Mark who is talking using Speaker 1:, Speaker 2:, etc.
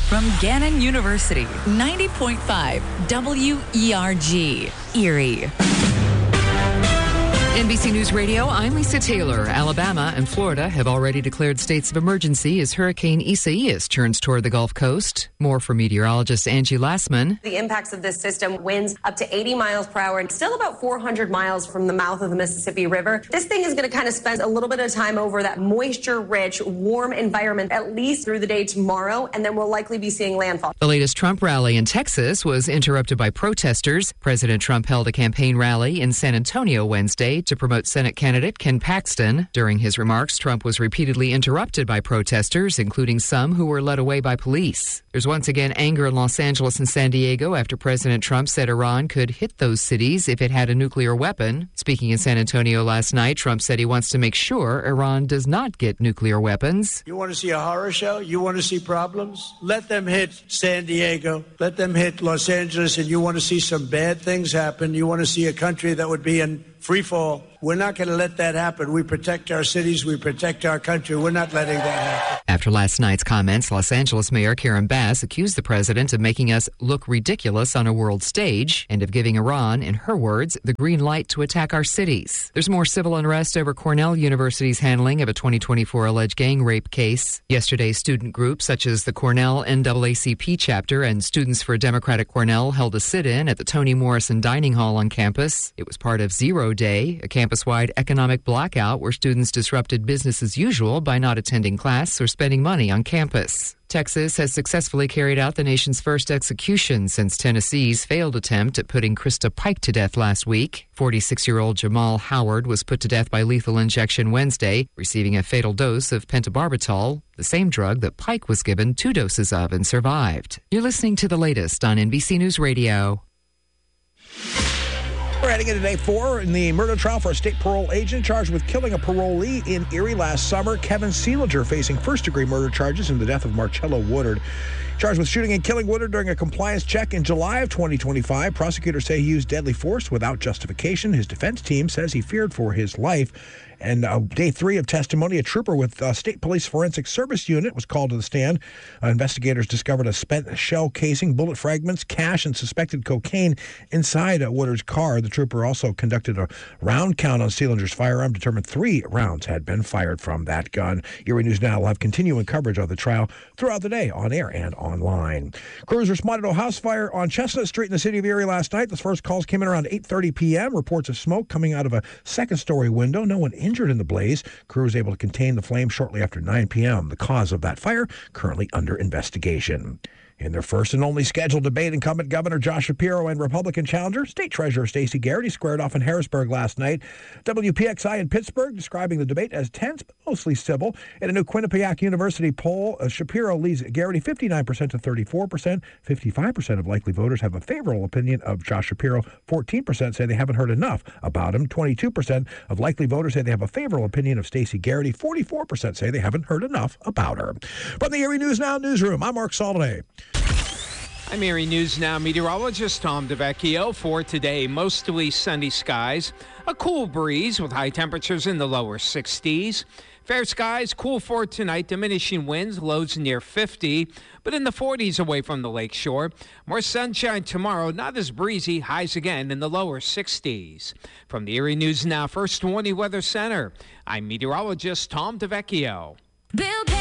Speaker 1: From Gannon University, 90.5 WERG, Erie.
Speaker 2: NBC News Radio, I'm Lisa Taylor. Alabama and Florida have already declared states of emergency as Hurricane Isaias turns toward the Gulf Coast. More from meteorologist Angie Lassman.
Speaker 3: The impacts of this system, winds up to 80 miles per hour and still about 400 miles from the mouth of the Mississippi River. This thing is going to kind of spend a little bit of time over that moisture-rich, warm environment, at least through the day tomorrow, and then we'll likely be seeing landfall.
Speaker 2: The latest Trump rally in Texas was interrupted by protesters. President Trump held a campaign rally in San Antonio Wednesday to promote Senate candidate Ken Paxton. During his remarks, Trump was repeatedly interrupted by protesters, including some who were led away by police. There's once again anger in Los Angeles and San Diego after President Trump said Iran could hit those cities if it had a nuclear weapon. Speaking in San Antonio last night, Trump said he wants to make sure Iran does not get nuclear weapons.
Speaker 4: You want to see a horror show? You want to see problems? Let them hit San Diego. Let them hit Los Angeles, and you want to see some bad things happen. You want to see a country that would be in free fall. We're not going to let that happen. We protect our cities. We protect our country. We're not letting that happen.
Speaker 2: After last night's comments, Los Angeles Mayor Karen Bass accused the president of making us look ridiculous on a world stage and of giving Iran, in her words, the green light to attack our cities. There's more civil unrest over Cornell University's handling of a 2024 alleged gang rape case. Yesterday, student groups such as the Cornell NAACP chapter and Students for Democratic Cornell held a sit-in at the Toni Morrison Dining Hall on campus. It was part of Zero Day, a campus-wide economic blackout where students disrupted business as usual by not attending class or spending money on campus. Texas has successfully carried out the nation's first execution since Tennessee's failed attempt at putting Krista Pike to death last week. 46-year-old Jamal Howard was put to death by lethal injection Wednesday, receiving a fatal dose of pentobarbital, the same drug that Pike was given 2 doses of and survived. You're listening to the latest on NBC News Radio.
Speaker 5: We're heading into day 4 in the murder trial for a state parole agent charged with killing a parolee in Erie last summer. Kevin Seeliger facing first-degree murder charges in the death of Marcello Woodard. Charged with shooting and killing Woodard during a compliance check in July of 2025. Prosecutors say he used deadly force without justification. His defense team says he feared for his life. And day 3 of testimony, a trooper with State Police Forensic Service Unit was called to the stand. Investigators discovered a spent shell casing, bullet fragments, cash, and suspected cocaine inside Woodard's car. The trooper also conducted a round count on Seeliger's firearm, determined 3 rounds had been fired from that gun. Erie News Now will have continuing coverage of the trial throughout the day, on air and online. Crews responded to a house fire on Chestnut Street in the city of Erie last night. The first calls came in around 8:30 p.m. Reports of smoke coming out of a second-story window. No one injured in the blaze. Crew was able to contain the flame shortly after 9 p.m. The cause of that fire currently under investigation. In their first and only scheduled debate, incumbent Governor Josh Shapiro and Republican challenger State Treasurer Stacey Garrity squared off in Harrisburg last night. WPXI in Pittsburgh describing the debate as tense but mostly civil. In a new Quinnipiac University poll, Shapiro leads Garrity 59% to 34%. 55% of likely voters have a favorable opinion of Josh Shapiro. 14% say they haven't heard enough about him. 22% of likely voters say they have a favorable opinion of Stacey Garrity. 44% say they haven't heard enough about her. From the Erie News Now newsroom, I'm Mark Soliday.
Speaker 6: I'm Erie News Now meteorologist Tom DeVecchio. For today, mostly sunny skies, a cool breeze with high temperatures in the lower 60s. Fair skies, cool for tonight, diminishing winds, lows near 50, but in the 40s away from the lakeshore. More sunshine tomorrow, not as breezy, highs again in the lower 60s. From the Erie News Now First Warning Weather Center, I'm meteorologist Tom DeVecchio.